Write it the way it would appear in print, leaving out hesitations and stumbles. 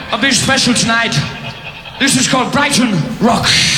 a bit special tonight. This is called Brighton Rock.